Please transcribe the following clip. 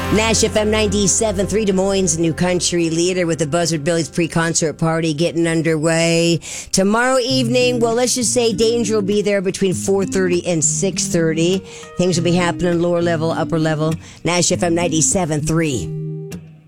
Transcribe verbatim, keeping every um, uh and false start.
Nash F M ninety-seven point three, Des Moines' new country leader with the Buzzard Billy's pre-concert party getting underway. Tomorrow evening, well, let's just say Danger will be there between four thirty and six thirty. Things will be happening lower level, upper level. Nash F M ninety-seven point three.